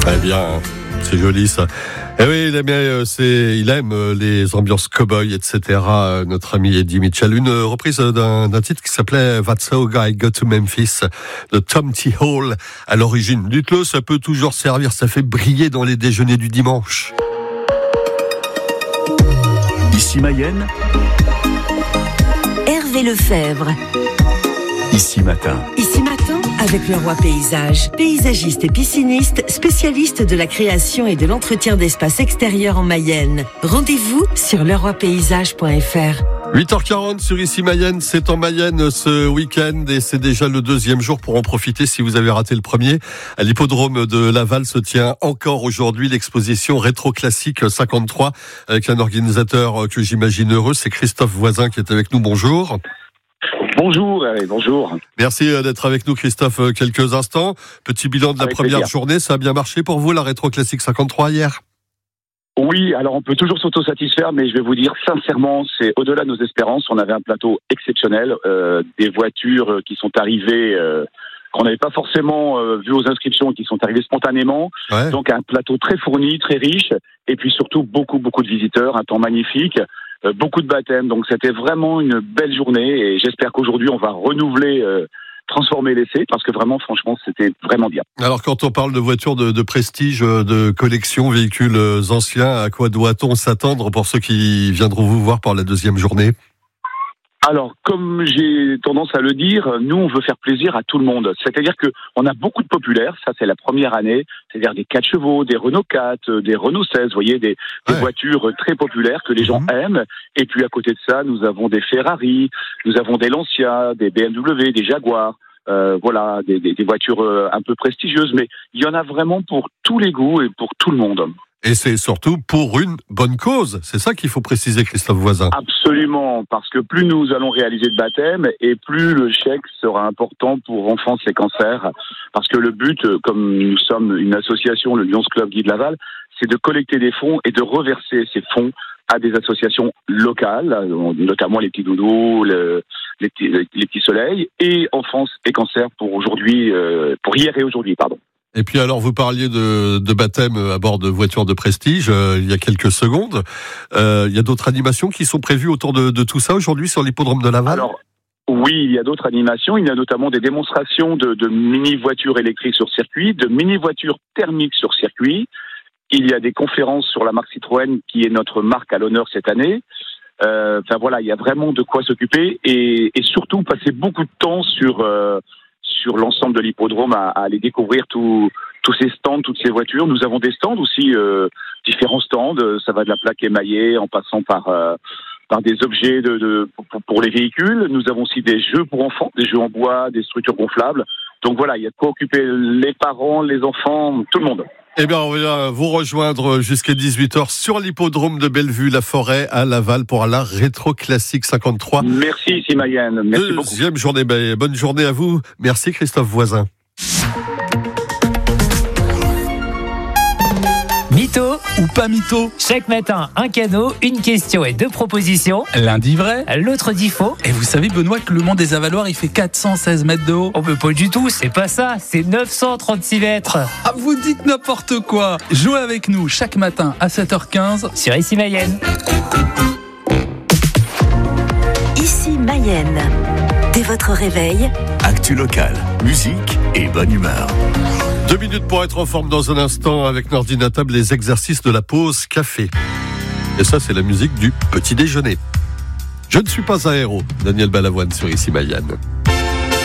Très bien, c'est joli ça. Eh oui, il aime les ambiances cow-boy, etc. Notre ami Eddie Mitchell. Une reprise d'un titre qui s'appelait That's How I Got to Memphis de Tom T. Hall à l'origine. Dites-le, ça peut toujours servir, ça fait briller dans les déjeuners du dimanche. Ici Mayenne, Hervé Lefebvre. Ici Matin. Ici Matin, avec le Roi Paysage. Paysagiste et pisciniste, spécialiste de la création et de l'entretien d'espaces extérieurs en Mayenne. Rendez-vous sur leroipaysage.fr. 8h40 sur Ici Mayenne, c'est en Mayenne ce week-end et c'est déjà le deuxième jour pour en profiter si vous avez raté le premier. À l'hippodrome de Laval se tient encore aujourd'hui l'exposition Rétro Classique 53 avec un organisateur que j'imagine heureux, c'est Christophe Voisin qui est avec nous. Bonjour. Bonjour, bonjour. Merci d'être avec nous Christophe quelques instants. Petit bilan de la première journée, ça a bien marché pour vous la Rétro Classique 53 hier ? Oui, alors on peut toujours s'auto-satisfaire, mais je vais vous dire sincèrement, c'est au-delà de nos espérances. On avait un plateau exceptionnel, des voitures qui sont arrivées, qu'on n'avait pas forcément vues aux inscriptions, qui sont arrivées spontanément. Ouais. Donc un plateau très fourni, très riche, et puis surtout beaucoup de visiteurs, un temps magnifique. Beaucoup de baptêmes, donc c'était vraiment une belle journée et j'espère qu'aujourd'hui on va renouveler, transformer l'essai parce que vraiment, franchement, c'était vraiment bien. Alors quand on parle de voitures de prestige, de collection, véhicules anciens, à quoi doit-on s'attendre pour ceux qui viendront vous voir pour la deuxième journée ? Alors, comme j'ai tendance à le dire, nous, on veut faire plaisir à tout le monde. C'est-à-dire que on a beaucoup de populaires, ça c'est la première année, c'est-à-dire des 4 chevaux, des Renault 4, des Renault 16, vous voyez, des voitures très populaires que les gens aiment. Et puis à côté de ça, nous avons des Ferrari, nous avons des Lancia, des BMW, des Jaguar. Voilà, des voitures un peu prestigieuses, mais il y en a vraiment pour tous les goûts et pour tout le monde. Et c'est surtout pour une bonne cause. C'est ça qu'il faut préciser, Christophe Voisin. Absolument, parce que plus nous allons réaliser de baptême, et plus le chèque sera important pour Enfance et Cancer. Parce que le but, comme nous sommes une association, le Lions Club Guy de Laval, c'est de collecter des fonds et de reverser ces fonds à des associations locales, notamment les petits doudous, les petits soleils, et Enfance et Cancer pour aujourd'hui, pour hier et aujourd'hui, pardon. Et puis alors, vous parliez de baptême à bord de voitures de prestige il y a quelques secondes. Il y a d'autres animations qui sont prévues autour de tout ça aujourd'hui sur l'hippodrome de Laval ? Alors, oui, il y a d'autres animations. Il y a notamment des démonstrations de mini-voitures électriques sur circuit, de mini-voitures thermiques sur circuit. Il y a des conférences sur la marque Citroën qui est notre marque à l'honneur cette année. Enfin voilà, il y a vraiment de quoi s'occuper et surtout passer beaucoup de temps sur l'ensemble de l'hippodrome à aller découvrir tous ces stands, toutes ces voitures. Nous avons des stands aussi, différents stands. Ça va de la plaque émaillée en passant par des objets pour les véhicules. Nous avons aussi des jeux pour enfants, des jeux en bois, des structures gonflables. Donc voilà, il y a de quoi occuper les parents, les enfants, tout le monde. Eh bien, on va vous rejoindre jusqu'à 18h sur l'hippodrome de Bellevue-la-Forêt à Laval pour la Rétro Classique 53. Merci, ici Mayenne. Merci beaucoup. Deuxième journée, bonne journée à vous. Merci Christophe Voisin. Mytho ou pas mytho ? Chaque matin, un cadeau, une question et 2 propositions. L'un dit vrai, l'autre dit faux. Et vous savez, Benoît, que le mont des Avaloirs, il fait 416 mètres de haut. Oh, mais pas du tout, c'est pas ça, c'est 936 mètres. Ah, vous dites n'importe quoi. Jouez avec nous chaque matin à 7h15 sur Ici Mayenne. Ici Mayenne. Dès votre réveil, actu locale, musique et bonne humeur. 2 minutes pour être en forme dans un instant avec Nordine à table, les exercices de la pause café. Et ça, c'est la musique du petit déjeuner. Je ne suis pas un héros, Daniel Balavoine sur Ici Mayenne.